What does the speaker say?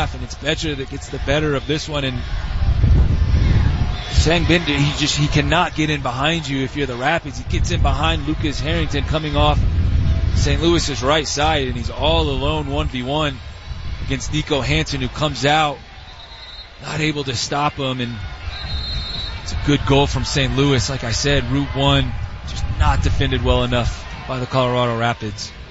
half, and it's Betcher that gets the better of this one. And Sang Bin, he cannot get in behind you if you're the Rapids. He gets in behind Lucas Harrington coming off St. Louis's right side, and he's all alone 1v1 against Nico Hansen, who comes out, not able to stop him. And it's a good goal from St. Louis. Like I said, Route 1 just not defended well enough by the Colorado Rapids.